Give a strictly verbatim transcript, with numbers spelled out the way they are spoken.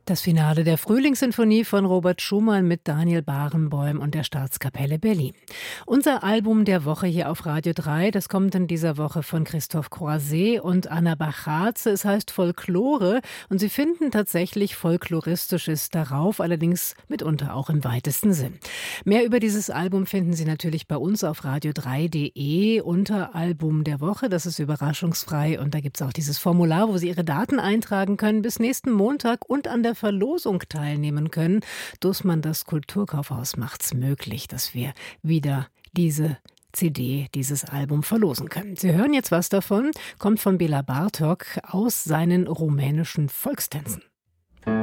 Das Finale der Frühlingssinfonie von Robert Schumann mit Daniel Barenboim und der Staatskapelle Berlin. Unser Album der Woche hier auf Radio drei, das kommt in dieser Woche von Christoph Croiset und Anna Bachatze. Es heißt Folklore und Sie finden tatsächlich Folkloristisches darauf, allerdings mitunter auch im weitesten Sinn. Mehr über dieses Album finden Sie natürlich bei uns auf radio drei punkt de unter Album der Woche. Das ist überraschungsfrei und da gibt es auch dieses Formular, wo Sie Ihre Daten eintragen können bis nächsten Montag und an der Verlosung teilnehmen können. Dussmann, das Kulturkaufhaus, macht's möglich, dass wir wieder diese C D, dieses Album verlosen können. Sie hören jetzt was davon, kommt von Bela Bartok aus seinen rumänischen Volkstänzen.